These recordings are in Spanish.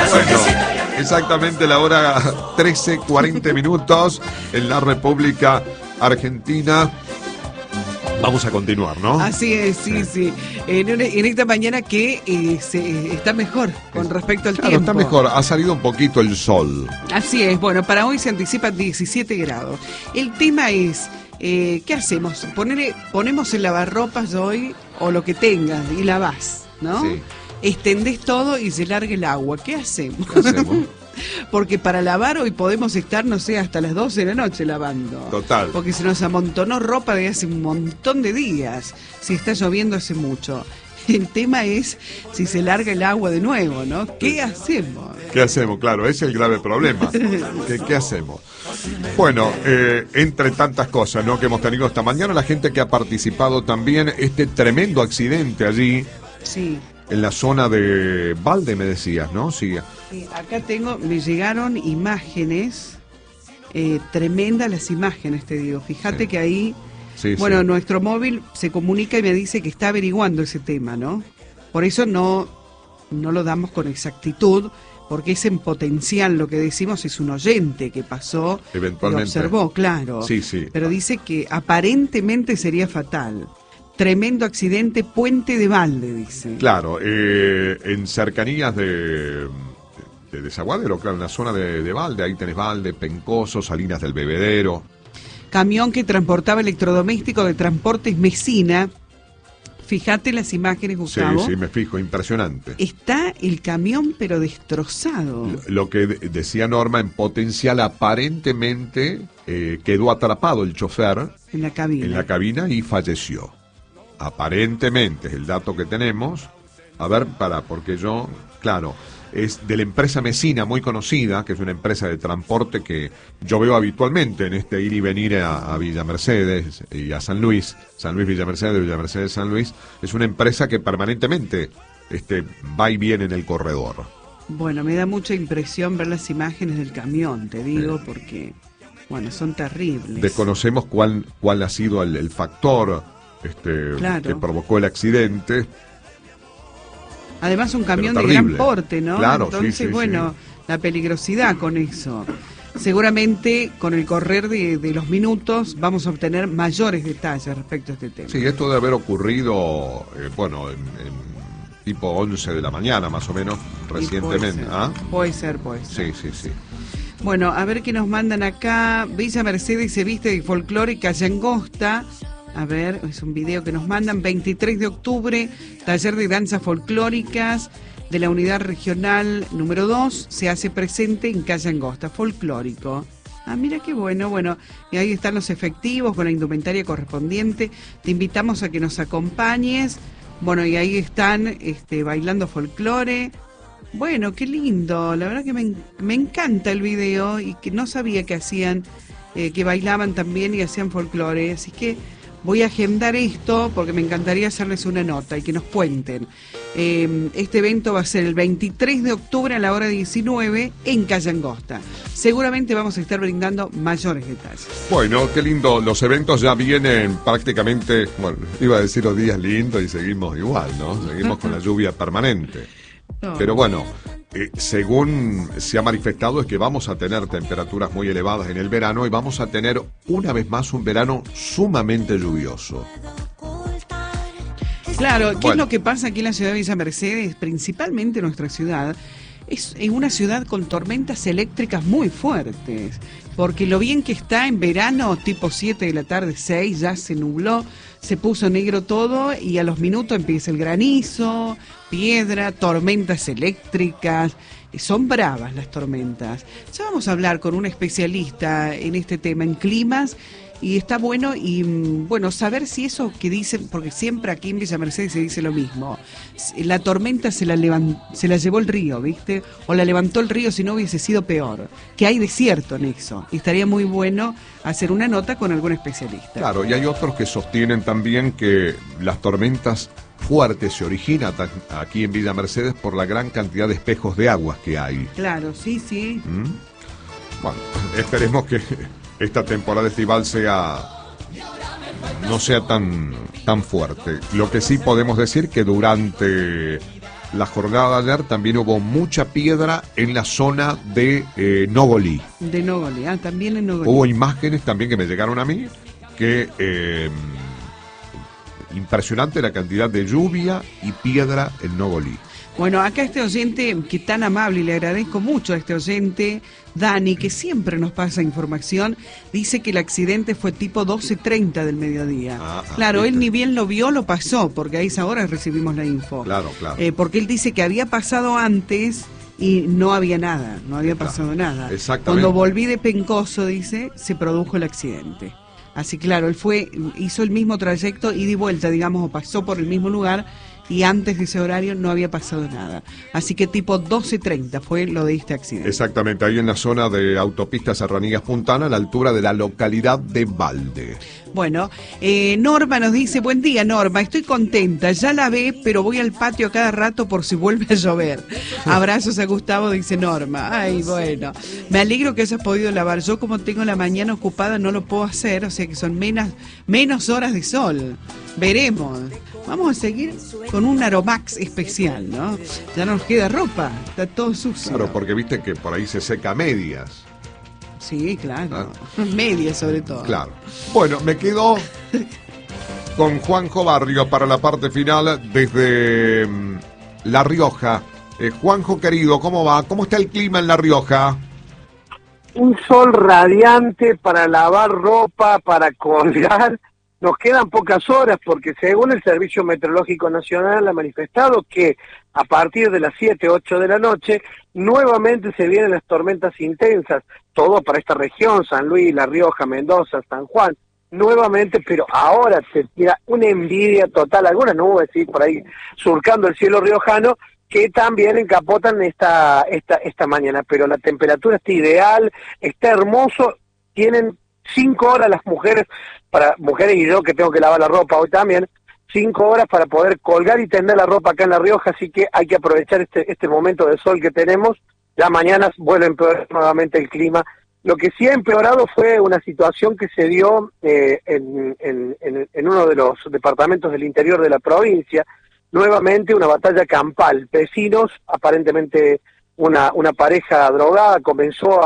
Bueno, exactamente la hora 13:40 minutos en la República Argentina. Vamos a continuar, ¿no? Así es, sí. En esta mañana que está mejor con respecto al tiempo. Está mejor, ha salido un poquito el sol. Así es, bueno, para hoy se anticipa 17 grados. El tema es, ¿qué hacemos? Ponemos el lavarropas hoy o lo que tengas y lavás, ¿no? Sí. Extendés todo y se larga el agua. ¿Qué hacemos? ¿Qué hacemos? Porque para lavar hoy podemos estar, no sé, hasta las 12 de la noche lavando. Total. Porque se nos amontonó ropa de hace un montón de días. Si está lloviendo hace mucho. El tema es si se larga el agua de nuevo, ¿no? ¿Qué hacemos? ¿Qué hacemos? Claro, ese es el grave problema. ¿Qué hacemos? Bueno, entre tantas cosas, ¿no?, que hemos tenido esta mañana, la gente que ha participado también, este tremendo accidente allí. Sí. En la zona de Valde, me decías, ¿no? Sí. Acá me llegaron imágenes, tremendas las imágenes, te digo. Fíjate que ahí, bueno, nuestro móvil se comunica y me dice que está averiguando ese tema, ¿no? Por eso no lo damos con exactitud, porque es en potencial, lo que decimos es un oyente que pasó, eventualmente. Y observó, claro. Sí. Pero dice que aparentemente sería fatal. Tremendo accidente, Puente de Valde, dice. Claro, en cercanías de Desaguadero, claro, en la zona de Valde, ahí tenés Valde, Pencoso, Salinas del Bebedero. Camión que transportaba electrodomésticos de Transportes Mesina. Fíjate las imágenes, Gustavo. Sí, me fijo, impresionante. Está el camión, pero destrozado. Lo que decía Norma, en potencial, aparentemente quedó atrapado el chofer en la cabina y falleció. Aparentemente es el dato que tenemos. A ver, porque yo, claro, es de la empresa Mesina, muy conocida, que es una empresa de transporte que yo veo habitualmente en este ir y venir a Villa Mercedes y a San Luis, Villa Mercedes, San Luis. Es una empresa que permanentemente va y viene en el corredor. Bueno, me da mucha impresión ver las imágenes del camión, te digo, porque, bueno, son terribles. Desconocemos cuál ha sido el factor claro, que provocó el accidente. Además un camión de gran porte, ¿no? Claro, entonces, bueno, la peligrosidad con eso. Seguramente con el correr de los minutos vamos a obtener mayores detalles respecto a este tema. Sí, esto debe haber ocurrido, en tipo 11 de la mañana, más o menos, recientemente. Puede ser. Sí. Bueno, a ver qué nos mandan acá. Villa Mercedes se viste de folclore Cayangosta. A ver, es un video que nos mandan. 23 de octubre, taller de danzas folclóricas de la unidad regional número 2. Se hace presente en Calle Angosta, folclórico. Mira qué bueno. Y ahí están los efectivos con la indumentaria correspondiente. Te invitamos a que nos acompañes. Bueno, y ahí están bailando folclore. Bueno, qué lindo. La verdad que me encanta el video y que no sabía que hacían, que bailaban también y hacían folclore. Así que voy a agendar esto porque me encantaría hacerles una nota y que nos cuenten. Este evento va a ser el 23 de octubre a la hora 19 en Calle Angosta. Seguramente vamos a estar brindando mayores detalles. Bueno, qué lindo. Los eventos ya vienen prácticamente, iba a decir los días lindos y seguimos igual, ¿no? Seguimos con la lluvia permanente. No. Pero bueno, según se ha manifestado es que vamos a tener temperaturas muy elevadas en el verano y vamos a tener una vez más un verano sumamente lluvioso. Claro, ¿qué es lo que pasa aquí en la ciudad de Villa Mercedes? Principalmente nuestra ciudad es una ciudad con tormentas eléctricas muy fuertes, porque lo bien que está en verano, tipo 7 de la tarde, 6, ya se nubló, se puso negro todo y a los minutos empieza el granizo, piedra, tormentas eléctricas. Son bravas las tormentas. Ya vamos a hablar con un especialista en este tema, en climas, y está bueno saber si eso que dicen, porque siempre aquí en Villa Mercedes se dice lo mismo, la tormenta se la llevó el río, ¿viste? O la levantó el río, si no hubiese sido peor, que hay desierto en eso, y estaría muy bueno hacer una nota con algún especialista. Claro, y hay otros que sostienen también que las tormentas fuertes se originan aquí en Villa Mercedes por la gran cantidad de espejos de aguas que hay. Claro, sí. Bueno, esperemos que esta temporada estival no sea tan fuerte. Lo que sí podemos decir que durante la jornada de ayer también hubo mucha piedra en la zona de Nogolí. De Nogolí, también en Nogolí. Hubo imágenes también que me llegaron a mí, que impresionante la cantidad de lluvia y piedra en Nogolí. Bueno, acá este oyente, que tan amable, y le agradezco mucho a este oyente, Dani, que siempre nos pasa información, dice que el accidente fue tipo 12:30 del mediodía. Claro, él ni bien lo vio, lo pasó, porque a esa hora recibimos la info. Claro. Porque él dice que había pasado antes y no había nada, no había pasado nada. Exactamente. Cuando volví de Pencoso, dice, se produjo el accidente. Así, claro, él hizo el mismo trayecto, ida y vuelta, digamos, o pasó por el mismo lugar, y antes de ese horario no había pasado nada. Así que tipo 12:30 fue lo de este accidente. Exactamente, ahí en la zona de autopista Serranías Puntana, a la altura de la localidad de Valde. Bueno, Norma nos dice, buen día Norma, estoy contenta, ya la ve, pero voy al patio a cada rato por si vuelve a llover. Abrazos a Gustavo, dice Norma. Ay, bueno, me alegro que hayas podido lavar. Yo como tengo la mañana ocupada no lo puedo hacer, o sea que son menos horas de sol. Veremos. Vamos a seguir con un Aromax especial, ¿no? Ya no nos queda ropa, está todo sucio. Claro, porque viste que por ahí se seca a medias. Sí, claro. Medias sobre todo. Claro. Bueno, me quedo con Juanjo Barrios para la parte final desde La Rioja. Juanjo querido, ¿cómo va? ¿Cómo está el clima en La Rioja? Un sol radiante para lavar ropa, para colgar. Nos quedan pocas horas porque según el Servicio Meteorológico Nacional ha manifestado que a partir de las 7, 8 de la noche nuevamente se vienen las tormentas intensas, todo para esta región, San Luis, La Rioja, Mendoza, San Juan, nuevamente, pero ahora se tira una envidia total, algunas nubes sí, por ahí surcando el cielo riojano, que también encapotan esta mañana, pero la temperatura está ideal, está hermoso, tienen 5 horas las mujeres y yo que tengo que lavar la ropa hoy también, 5 horas para poder colgar y tender la ropa acá en La Rioja, así que hay que aprovechar este momento de sol que tenemos. Ya mañana vuelve a empeorar nuevamente el clima. Lo que sí ha empeorado fue una situación que se dio en uno de los departamentos del interior de la provincia, nuevamente una batalla campal. Vecinos, aparentemente una pareja drogada comenzó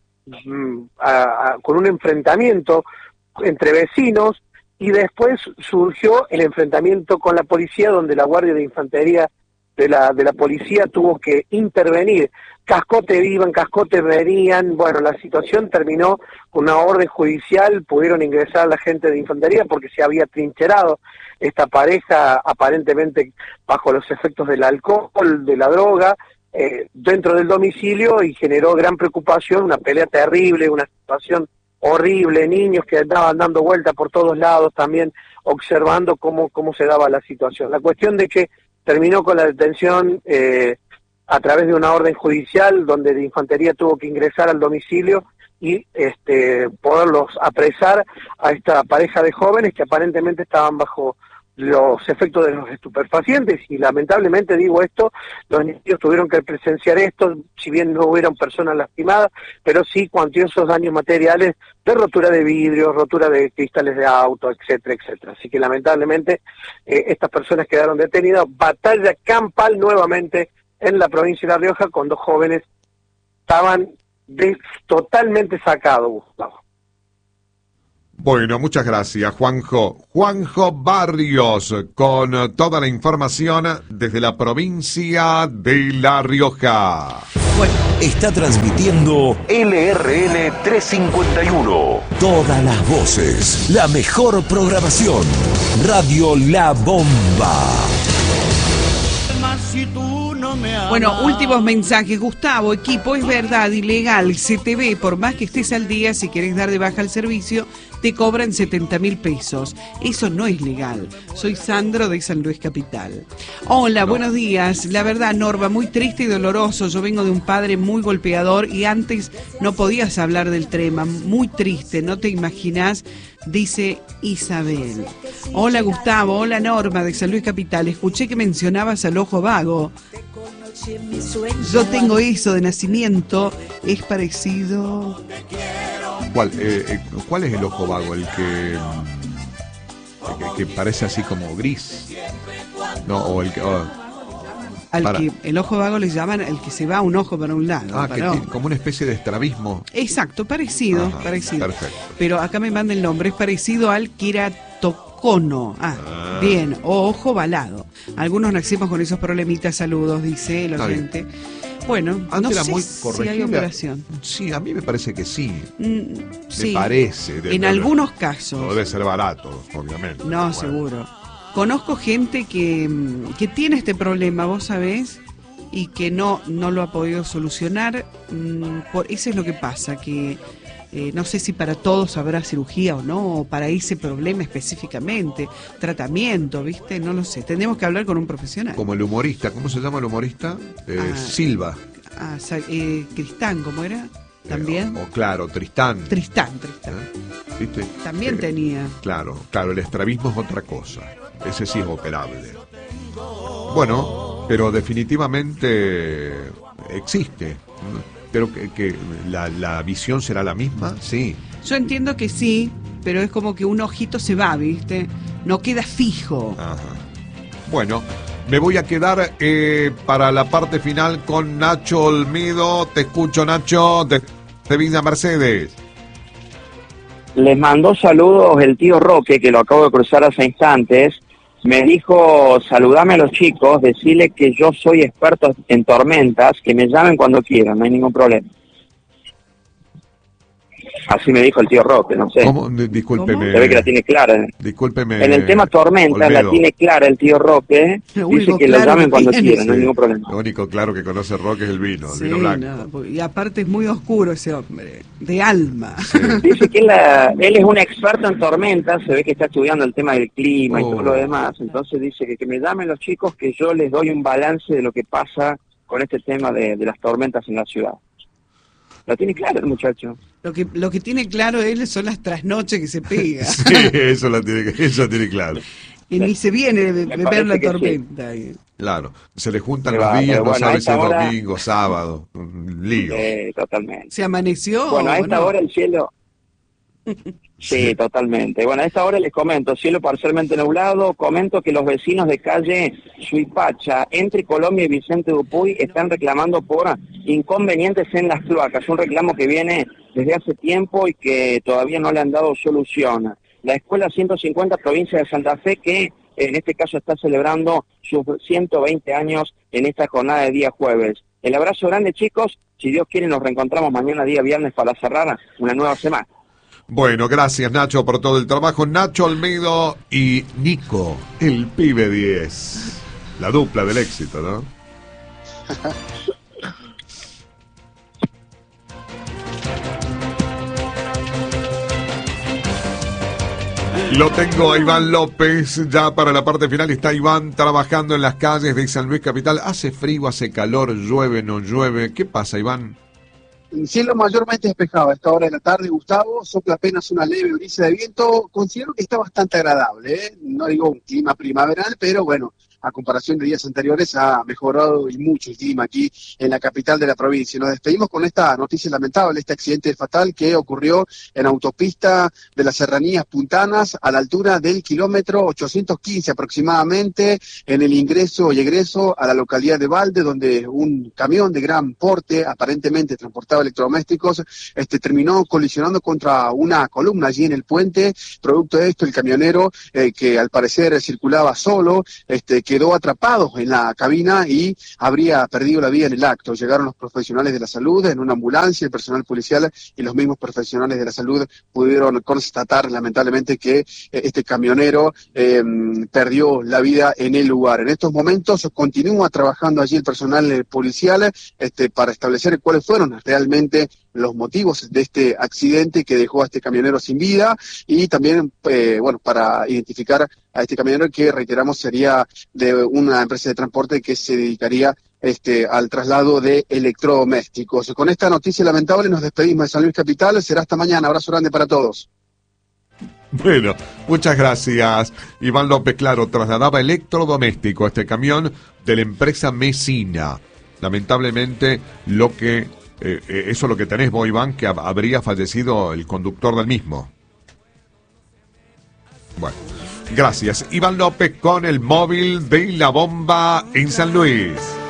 con un enfrentamiento entre vecinos y después surgió el enfrentamiento con la policía, donde la Guardia de Infantería de la policía tuvo que intervenir. Cascote iban, cascote venían. Bueno, la situación terminó con una orden judicial, pudieron ingresar la gente de Infantería porque se había trincherado esta pareja aparentemente bajo los efectos del alcohol, de la droga, dentro del domicilio, y generó gran preocupación, una pelea terrible, una situación horrible, niños que andaban dando vueltas por todos lados también observando cómo se daba la situación. La cuestión de que terminó con la detención a través de una orden judicial donde de Infantería tuvo que ingresar al domicilio y poderlos apresar a esta pareja de jóvenes que aparentemente estaban bajo los efectos de los estupefacientes, y lamentablemente digo esto, los niños tuvieron que presenciar esto, si bien no hubieron personas lastimadas, pero sí cuantiosos daños materiales de rotura de vidrio, rotura de cristales de auto, etcétera, etcétera. Así que lamentablemente estas personas quedaron detenidas. Batalla campal nuevamente en la provincia de La Rioja con 2 jóvenes, estaban totalmente sacados, Gustavo. Bueno, muchas gracias, Juanjo. Juanjo Barrios, con toda la información desde la provincia de La Rioja. Bueno, está transmitiendo LRN 351. Todas las voces, la mejor programación. Radio La Bomba. Bueno, últimos mensajes. Gustavo, equipo, es verdad, ilegal, se te ve, por más que estés al día, si querés dar de baja el servicio, te cobran 70.000 pesos. Eso no es legal. Soy Sandro de San Luis Capital. Hola, buenos días. La verdad, Norma, muy triste y doloroso. Yo vengo de un padre muy golpeador y antes no podías hablar del tema. Muy triste, no te imaginás, dice Isabel. Hola, Gustavo. Hola, Norma de San Luis Capital. Escuché que mencionabas al ojo vago. Yo tengo eso de nacimiento. Es parecido... ¿Cuál es el ojo vago? El que parece así como gris, ¿no? O el que el ojo vago le llaman el que se va un ojo para un lado. Que tiene como una especie de estrabismo. Exacto, parecido. Perfecto. Pero acá me manda el nombre, es parecido al queratocono. Bien, o ojo valado. Algunos nacimos con esos problemitas, saludos, dice el oyente. Bueno, antes no era sé muy si hay operación. Sí, a mí me parece que sí. Sí. Me parece. En algunos casos. No debe ser barato, obviamente. No, seguro. Conozco gente que tiene este problema, vos sabés, y que no lo ha podido solucionar. Eso es lo que pasa, que no sé si para todos habrá cirugía o no, o para ese problema específicamente, tratamiento, ¿viste? No lo sé, tendremos que hablar con un profesional. Como el humorista, ¿cómo se llama el humorista? Silva. Cristán, ¿cómo era? También. Claro, Tristán. Tristán. ¿Viste? También tenía. Claro, el estrabismo es otra cosa. Ese sí es operable. Bueno, pero definitivamente existe. Pero que la visión será la misma, sí. Yo entiendo que sí, pero es como que un ojito se va, ¿viste? No queda fijo. Ajá. Bueno, me voy a quedar para la parte final con Nacho Olmedo. Te escucho, Nacho, de Villa Mercedes. Les mandó saludos el tío Roque, que lo acabo de cruzar hace instantes. Me dijo, saludame a los chicos, decirle que yo soy experto en tormentas, que me llamen cuando quieran, no hay ningún problema. Así me dijo el tío Roque, no sé. ¿Cómo? Discúlpeme. Se ve que la tiene clara. Discúlpeme. En el tema tormentas la tiene clara el tío Roque. Dice que la llamen cuando quieran, no hay ningún problema. Lo único claro que conoce Roque es el vino blanco. No, y aparte es muy oscuro ese hombre, de alma. Sí. Dice que él es un experto en tormentas, se ve que está estudiando el tema del clima y todo lo demás. Entonces dice que me llamen los chicos, que yo les doy un balance de lo que pasa con este tema de las tormentas en la ciudad. Lo tiene claro el muchacho. Lo que tiene claro él son las trasnoches que se pega. Sí, eso tiene claro. Y ni se viene de ver la tormenta. Sí. Claro, se le juntan los días, no sabe si es domingo, sábado, un lío. Totalmente. ¿Se amaneció? Bueno, a esta hora el cielo... Sí, totalmente. Bueno, a esta hora les comento, cielo parcialmente nublado, comento que los vecinos de calle Suipacha, entre Colombia y Vicente Dupuy, están reclamando por inconvenientes en las cloacas, un reclamo que viene desde hace tiempo y que todavía no le han dado solución. La Escuela 150 Provincia de Santa Fe, que en este caso está celebrando sus 120 años en esta jornada de día jueves. El abrazo grande, chicos, si Dios quiere nos reencontramos mañana día viernes para cerrar una nueva semana. Bueno, gracias Nacho por todo el trabajo. Nacho Olmedo y Nico, el pibe 10. La dupla del éxito, ¿no? Lo tengo a Iván López, ya para la parte final está Iván trabajando en las calles de San Luis Capital. Hace frío, hace calor, llueve, no llueve. ¿Qué pasa, Iván? El cielo mayormente despejado a esta hora de la tarde, Gustavo, sopla apenas una leve brisa de viento, considero que está bastante agradable, ¿eh? No digo un clima primaveral, pero bueno, a comparación de días anteriores ha mejorado y mucho el clima aquí en la capital de la provincia. Nos despedimos con esta noticia lamentable, este accidente fatal que ocurrió en autopista de las Serranías Puntanas a la altura del kilómetro 815 aproximadamente, en el ingreso y egreso a la localidad de Valde, donde un camión de gran porte, aparentemente transportaba electrodomésticos, terminó colisionando contra una columna allí en el puente. Producto de esto, el camionero, que al parecer circulaba solo, quedó atrapado en la cabina y habría perdido la vida en el acto. Llegaron los profesionales de la salud en una ambulancia, el personal policial y los mismos profesionales de la salud pudieron constatar lamentablemente que este camionero perdió la vida en el lugar. En estos momentos continúa trabajando allí el personal policial para establecer cuáles fueron realmente los motivos de este accidente que dejó a este camionero sin vida y también, para identificar a este camionero que, reiteramos, sería de una empresa de transporte que se dedicaría al traslado de electrodomésticos. Con esta noticia lamentable nos despedimos de San Luis Capital. Será hasta mañana. Abrazo grande para todos. Bueno, muchas gracias. Iván López, claro, trasladaba electrodoméstico a este camión de la empresa Mesina. Lamentablemente, eso es lo que tenés vos, Iván, que habría fallecido el conductor del mismo. Bueno, Gracias. Iván López con el móvil de La Bomba en San Luis.